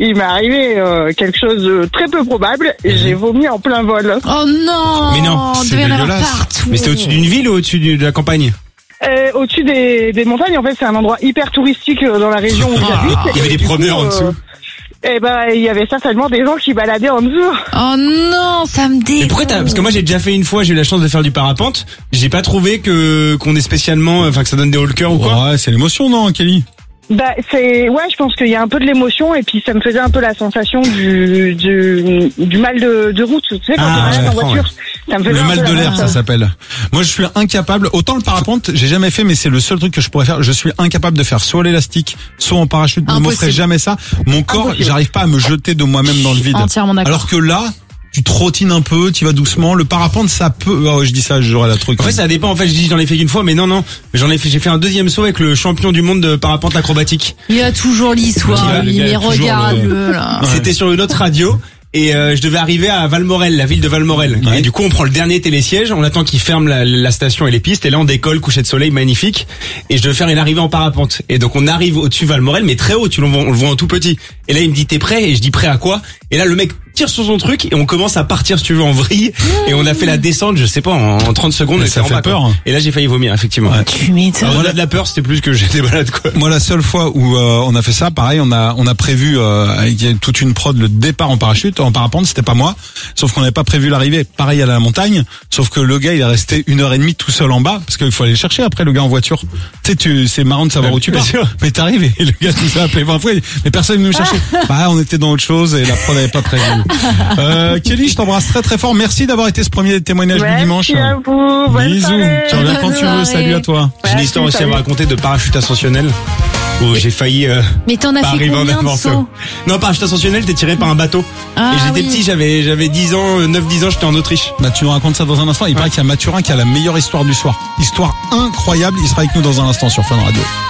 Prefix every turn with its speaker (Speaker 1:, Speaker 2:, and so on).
Speaker 1: il m'est arrivé quelque chose de très peu probable. Et j'ai vomi en plein vol.
Speaker 2: Oh non.
Speaker 3: Mais non,
Speaker 2: il
Speaker 4: c'est
Speaker 2: devait y en avoir
Speaker 4: dégueulasse.
Speaker 2: partout.
Speaker 3: Mais c'était au-dessus d'une ville ou au-dessus de la campagne?
Speaker 1: Au-dessus des montagnes, en fait, c'est un endroit hyper touristique dans la région où j'habite.
Speaker 3: Il y avait des promeneurs en dessous.
Speaker 1: Eh ben, il y avait certainement des gens qui baladaient en dessous.
Speaker 2: Oh non, ça me dégoûte.
Speaker 3: Mais pourquoi parce que moi j'ai déjà fait une fois, j'ai eu la chance de faire du parapente. J'ai pas trouvé qu'on est spécialement, enfin que ça donne des hauts le cœur ou quoi.
Speaker 4: Ouais, c'est l'émotion, non, Kelly?
Speaker 1: Bah, je pense qu'il y a un peu de l'émotion et puis ça me faisait un peu la sensation du mal de route, tu sais, quand tu balades en voiture. Ça me faisait
Speaker 4: Le
Speaker 1: un
Speaker 4: mal
Speaker 1: peu
Speaker 4: de
Speaker 1: la
Speaker 4: l'air,
Speaker 1: même
Speaker 4: ça
Speaker 1: chose.
Speaker 4: s'appelle. Moi, je suis incapable. Autant le parapente, j'ai jamais fait, mais c'est le seul truc que je pourrais faire. Je suis incapable de faire soit l'élastique, soit en parachute. Je ne m'offrais
Speaker 2: Impossible.
Speaker 4: jamais ça. Mon corps,
Speaker 1: Impossible.
Speaker 4: j'arrive pas à me jeter de moi-même dans le vide.
Speaker 2: Entièrement d'accord.
Speaker 4: Alors que là, tu trottines un peu, tu vas doucement. Le parapente, ça peut. Oh, je dis ça, j'aurais la truc.
Speaker 3: En fait, ça dépend. En fait, je dis j'en ai fait qu'une fois, mais non. J'ai fait un deuxième saut avec le champion du monde de parapente acrobatique.
Speaker 2: Il y a toujours l'histoire, lui, mais regarde-le, là.
Speaker 3: C'était sur une autre radio. Et je devais arriver à Valmorel, la ville de Valmorel.
Speaker 4: Ouais.
Speaker 3: Et du coup, on prend le dernier télésiège, on attend qu'il ferme la station et les pistes, et là on décolle, coucher de soleil magnifique. Et je devais faire une arrivée en parapente. Et donc on arrive au-dessus de Valmorel, mais très haut, on le voit en tout petit. Et là il me dit t'es prêt? Et je dis prêt à quoi? Et là le mec tire sur son truc et on commence à partir si tu veux en vrille. Et on a fait la descente, je sais pas, en 30 secondes.
Speaker 4: Mais
Speaker 3: on
Speaker 4: ça
Speaker 3: était en
Speaker 4: fait
Speaker 3: bas, quoi.
Speaker 4: peur.
Speaker 3: Et là j'ai failli vomir, effectivement.
Speaker 4: Ouais.
Speaker 2: Tu m'étonnes.
Speaker 3: Alors, au-delà de la peur, c'était plus que j'étais malade, quoi.
Speaker 4: Moi, la seule fois où on a fait ça, pareil, on a prévu avec toute une prod le départ en parachute, en parapente, c'était pas moi. Sauf qu'on n'avait pas prévu l'arrivée. Pareil à la montagne. Sauf que le gars, il est resté 1h30 tout seul en bas parce qu'il faut aller le chercher après le gars en voiture. Tu sais, c'est marrant de savoir où tu
Speaker 3: Bien
Speaker 4: pars.
Speaker 3: sûr.
Speaker 4: Mais t'arrives et le gars nous a appelé 20 fois. Mais personne ne nous cherchait. Bah, on était dans autre chose et la prod n'avait pas prévu. Kelly, je t'embrasse très très fort. Merci d'avoir été ce premier témoignage du dimanche.
Speaker 1: Merci à vous. Bonne
Speaker 4: Bisous.
Speaker 1: soirée.
Speaker 4: Tu reviens quand tu veux.
Speaker 2: Bonne
Speaker 4: Salut à toi.
Speaker 3: J'ai une histoire aussi à vous raconter de parachute ascensionnel où j'ai failli
Speaker 2: Mais t'en as
Speaker 3: pas
Speaker 2: fait
Speaker 3: arriver en
Speaker 2: combien de
Speaker 3: avance.
Speaker 2: sauts?
Speaker 3: Non, parachute ascensionnel, t'es tiré par un bateau.
Speaker 2: Ah,
Speaker 3: et j'étais
Speaker 2: oui.
Speaker 3: petit, j'avais 10 ans, 9-10 ans, j'étais en Autriche.
Speaker 4: Bah, tu nous racontes ça dans un instant. Il paraît qu'il y a Mathurin qui a la meilleure histoire du soir. Histoire incroyable. Il sera avec nous dans un instant sur Fun Radio.